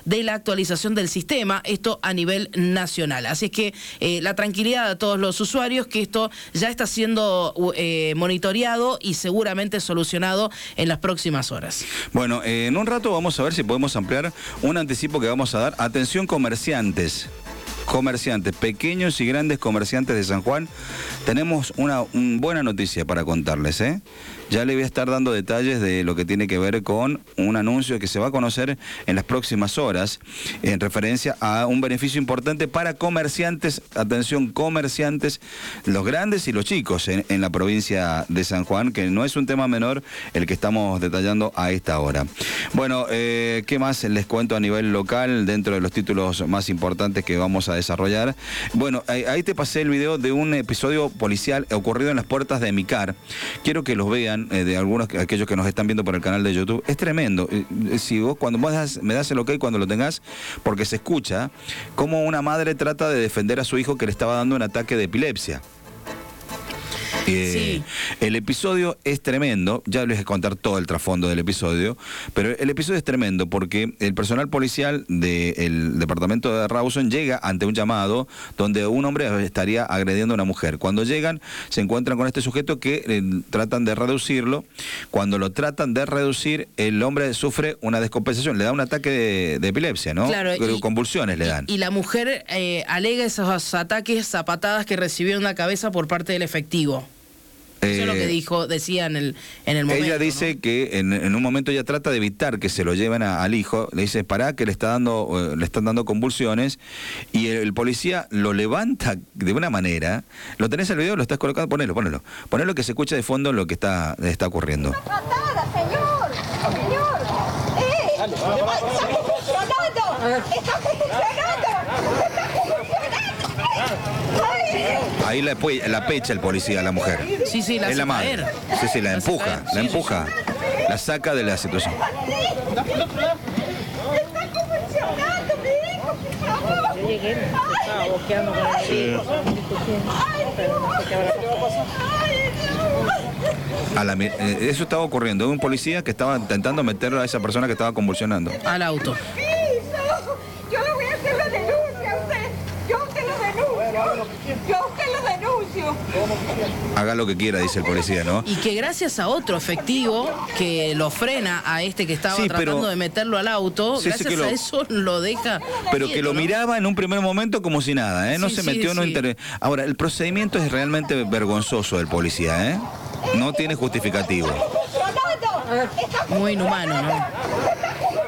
de la actualización del sistema, esto a nivel nacional. Así es que la tranquilidad a todos los usuarios que esto ya está siendo monitoreado y seguramente solucionado en las próximas horas. Bueno, en un rato vamos a ver si podemos ampliar un anticipo que vamos a dar. Atención comerciantes, pequeños y grandes comerciantes de San Juan, tenemos una buena noticia para contarles, ¿eh? Ya le voy a estar dando detalles de lo que tiene que ver con un anuncio que se va a conocer en las próximas horas, en referencia a un beneficio importante para comerciantes, atención comerciantes, los grandes y los chicos en la provincia de San Juan, que no es un tema menor el que estamos detallando a esta hora. Bueno, ¿qué más les cuento a nivel local dentro de los títulos más importantes que vamos a desarrollar? Bueno, ahí te pasé el video de un episodio policial ocurrido en las puertas de Micar. Quiero que los vean, de aquellos que nos están viendo por el canal de YouTube. Es tremendo. Si vos me das el ok cuando lo tengas, porque se escucha cómo una madre trata de defender a su hijo que le estaba dando un ataque de epilepsia. Sí. El episodio es tremendo, ya les voy a contar todo el trasfondo del episodio, pero el episodio es tremendo porque el personal policial del departamento de Rawson llega ante un llamado donde un hombre estaría agrediendo a una mujer. Cuando llegan, se encuentran con este sujeto que tratan de reducirlo. Cuando lo tratan de reducir, el hombre sufre una descompensación, le da un ataque de epilepsia, ¿no? Claro, convulsiones le dan. Y la mujer alega esos ataques a patadas que recibió en la cabeza por parte del efectivo. Eso es lo que decía en el momento. Ella dice, ¿no?, que en un momento ella trata de evitar que se lo lleven al hijo. Le dice, pará, que le están dando convulsiones. Y el policía lo levanta de una manera. ¿Lo tenés el video? ¿Lo estás colocando? Ponelo que se escucha de fondo lo que está ocurriendo. ¡Una patada, señor! ¡Señor! ¡Está convulsionando! Ahí la pecha el policía a la mujer. Sí, la es la madre. Sí, la empuja, la saca de la situación. ¡Está convulsionando, mi hijo, por favor! Yo llegué, estaba boqueando con el hijo, pero no sé qué habrá pasado. Eso estaba ocurriendo, un policía que estaba intentando meterlo a esa persona que estaba convulsionando. Al auto. Yo le voy a hacer la denuncia a usted. Yo a usted lo denuncio. Haga lo que quiera, dice el policía, ¿no? Y que gracias a otro efectivo que lo frena a este que estaba tratando de meterlo al auto, gracias a eso lo deja. Pero quieto, que lo miraba en un primer momento como si nada, ¿eh? No se metió, no intervino. Ahora, el procedimiento es realmente vergonzoso del policía, ¿eh? No tiene justificativo. Muy inhumano, ¿no?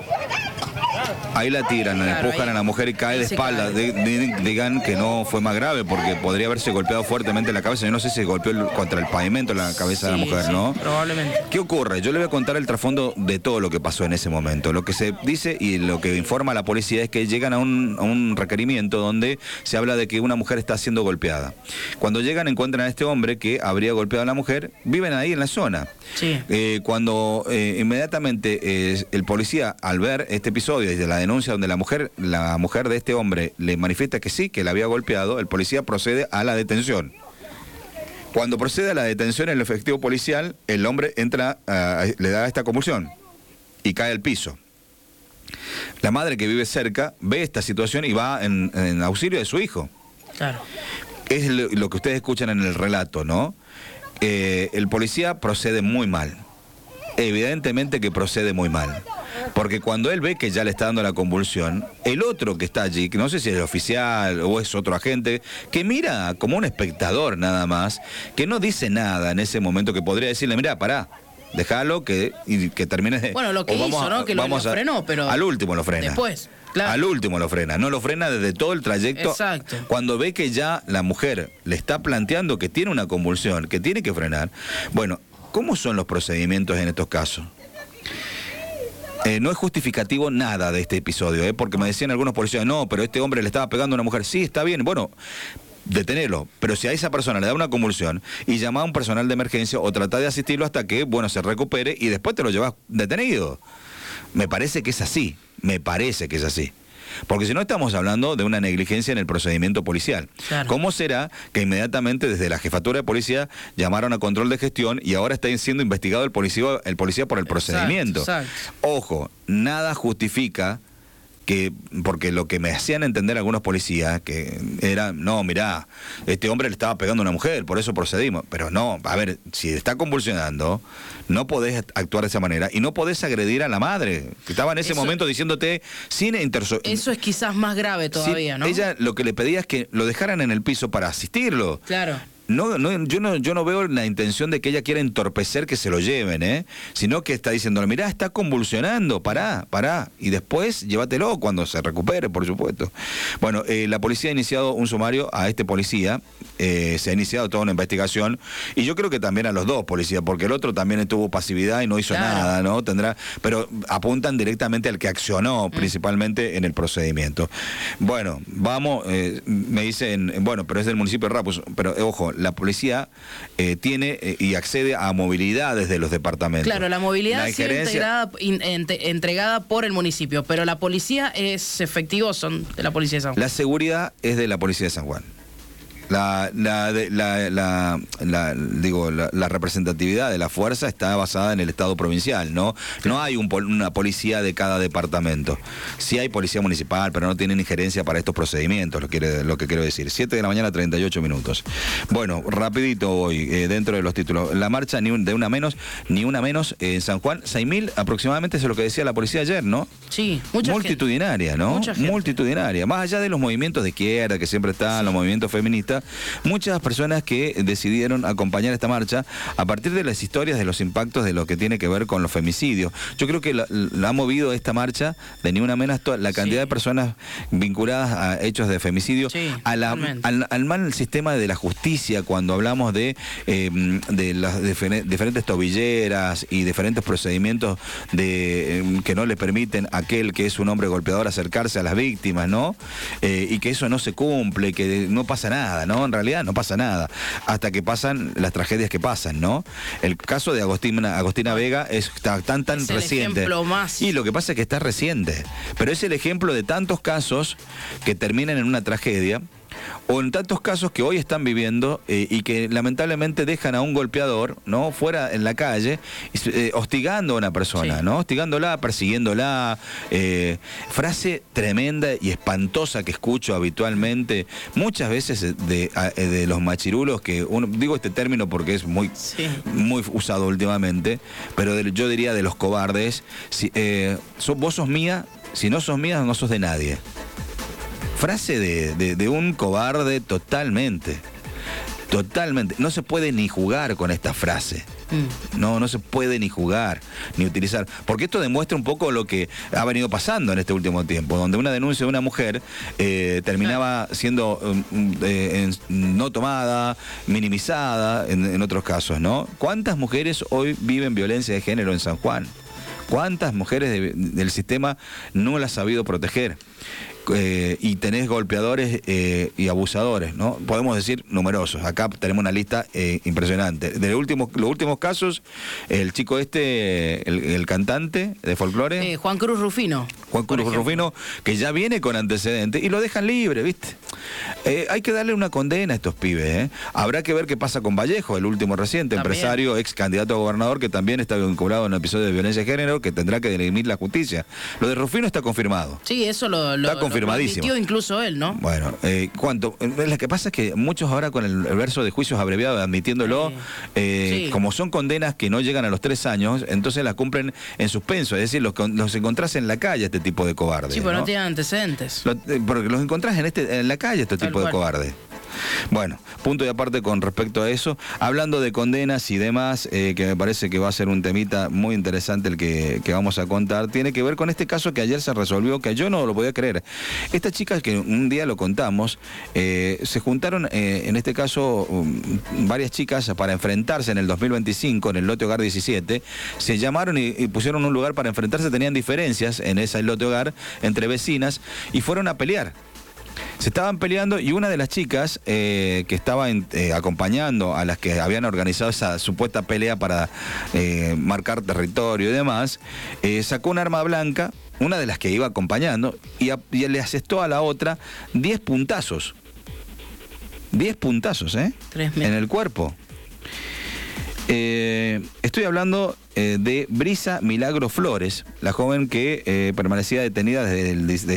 Ahí la tiran, empujan a la mujer y cae de espalda. Digan que no fue más grave porque podría haberse golpeado fuertemente la cabeza. Yo no sé si se golpeó contra el pavimento la cabeza de la mujer, ¿no? Probablemente. ¿Qué ocurre? Yo le voy a contar el trasfondo de todo lo que pasó en ese momento. Lo que se dice y lo que informa la policía es que llegan a un requerimiento donde se habla de que una mujer está siendo golpeada. Cuando llegan encuentran a este hombre que habría golpeado a la mujer. Viven ahí en la zona. Sí. Cuando inmediatamente el policía, al ver este episodio y de la denuncia donde la mujer de este hombre le manifiesta que sí, que la había golpeado, el policía procede a la detención. Cuando procede a la detención el efectivo policial, el hombre entra, le da esta convulsión y cae al piso. La madre que vive cerca ve esta situación y va en auxilio de su hijo. Claro. Es lo que ustedes escuchan en el relato, ¿no? El policía procede muy mal. Evidentemente que procede muy mal. Porque cuando él ve que ya le está dando la convulsión, el otro que está allí, que no sé si es el oficial o es otro agente, que mira como un espectador nada más, que no dice nada en ese momento, que podría decirle, mira, pará, déjalo que termine de... Bueno, lo que hizo, ¿no? Que lo frenó, pero... Al último lo frena. Después, claro. Al último lo frena, no lo frena desde todo el trayecto. Exacto. Cuando ve que ya la mujer le está planteando que tiene una convulsión, que tiene que frenar. Bueno, ¿cómo son los procedimientos en estos casos? No es justificativo nada de este episodio, porque me decían algunos policías, no, pero este hombre le estaba pegando a una mujer. Sí, está bien, bueno, detenerlo, pero si a esa persona le da una convulsión y llama a un personal de emergencia o trata de asistirlo hasta que, bueno, se recupere y después te lo llevas detenido. Me parece que es así, Porque si no estamos hablando de una negligencia en el procedimiento policial. Claro. ¿Cómo será que inmediatamente desde la jefatura de policía llamaron a control de gestión y ahora está siendo investigado el policía por el procedimiento? Exacto. Ojo, nada justifica porque lo que me hacían entender algunos policías, que era, no, mirá, este hombre le estaba pegando a una mujer, por eso procedimos. Pero no, a ver, si está convulsionando, no podés actuar de esa manera y no podés agredir a la madre, que estaba en ese momento diciéndote sin Eso es quizás más grave todavía, ¿no? Ella lo que le pedía es que lo dejaran en el piso para asistirlo. Claro. Yo no veo la intención de que ella quiera entorpecer que se lo lleven, sino que está diciendo, mirá, está convulsionando, pará, y después llévatelo cuando se recupere, por supuesto. Bueno, la policía ha iniciado un sumario a este policía, se ha iniciado toda una investigación, y yo creo que también a los dos policías, porque el otro también tuvo pasividad y no hizo nada, ¿no? Pero apuntan directamente al que accionó, principalmente en el procedimiento. Bueno, vamos, me dicen, bueno, pero es del municipio de Rapus, pero ojo, la policía tiene y accede a movilidad desde los departamentos. Claro, la movilidad ha sido entregada por el municipio, pero la policía es efectivo, son de la policía de San Juan. La seguridad es de la policía de San Juan. La representatividad de la fuerza está basada en el Estado provincial, ¿no? No hay una policía de cada departamento. Sí hay policía municipal, pero no tienen injerencia para estos procedimientos, lo que quiero decir. 7 de la mañana, 38 minutos. Bueno, rapidito voy, dentro de los títulos. La marcha ni una menos en San Juan, 6.000 aproximadamente, es lo que decía la policía ayer, ¿no? Sí, mucha multitudinaria, gente. ¿no? Mucha gente. Multitudinaria. Más allá de los movimientos de izquierda que siempre están, los movimientos feministas, muchas personas que decidieron acompañar esta marcha a partir de las historias de los impactos de lo que tiene que ver con los femicidios. Yo creo que la ha movido esta marcha de ni una menos la cantidad de personas vinculadas a hechos de femicidio, al mal sistema de la justicia, cuando hablamos de las diferentes tobilleras y diferentes procedimientos que no le permiten a aquel que es un hombre golpeador acercarse a las víctimas, ¿no? Y que eso no se cumple, que no pasa nada, ¿no? En realidad no pasa nada, hasta que pasan las tragedias que pasan, ¿no? El caso de Agostina Vega está tan reciente. Y lo que pasa es que está reciente, pero es el ejemplo de tantos casos que terminan en una tragedia, o en tantos casos que hoy están viviendo y que lamentablemente dejan a un golpeador, ¿no? Fuera en la calle, hostigando a una persona, ¿no? Hostigándola, persiguiéndola. Frase tremenda y espantosa que escucho habitualmente, muchas veces de los machirulos, que digo este término porque es muy usado últimamente, pero yo diría de los cobardes. Vos sos mía, si no sos mía, no sos de nadie. Frase de un cobarde totalmente. No se puede ni jugar con esta frase. No se puede ni jugar, ni utilizar. Porque esto demuestra un poco lo que ha venido pasando en este último tiempo, donde una denuncia de una mujer terminaba siendo no tomada, minimizada en otros casos, ¿no? ¿Cuántas mujeres hoy viven violencia de género en San Juan? ¿Cuántas mujeres del sistema no las ha sabido proteger? Y tenés golpeadores y abusadores, ¿no? Podemos decir numerosos. Acá tenemos una lista impresionante. De los últimos casos, el chico el cantante de folclore, Juan Cruz Rufino. Juan Cruz Rufino, que ya viene con antecedentes y lo dejan libre, ¿viste? Hay que darle una condena a estos pibes, Habrá que ver qué pasa con Vallejo, el último reciente, empresario, ex candidato a gobernador, que también está vinculado a un episodio de violencia de género, que tendrá que dirimir la justicia. Lo de Rufino está confirmado. Sí, eso está confirmadísimo. Lo admitió incluso él, ¿no? Bueno, lo que pasa es que muchos ahora con el verso de juicios abreviados, admitiéndolo, como son condenas que no llegan a los 3 años, entonces las cumplen en suspenso, es decir, los encontrás en la calle, este tipo de cobardes. Sí, pero no tienen antecedentes. Porque los encontrás en la calle, este tipo de cobardes. Bueno, punto y aparte con respecto a eso, hablando de condenas y demás, que me parece que va a ser un temita muy interesante el que vamos a contar, tiene que ver con este caso que ayer se resolvió, que yo no lo podía creer. Estas chicas que un día lo contamos, se juntaron, en este caso, varias chicas para enfrentarse en el 2025, en el lote hogar 17, se llamaron y pusieron un lugar para enfrentarse, tenían diferencias en ese lote hogar entre vecinas y fueron a pelear. Se estaban peleando y una de las chicas que estaba acompañando a las que habían organizado esa supuesta pelea para marcar territorio y demás, sacó un arma blanca, una de las que iba acompañando, y le asestó a la otra 10 puntazos. 10 puntazos, en el cuerpo. Estoy hablando de Brisa Milagro Flores, la joven que permanecía detenida desde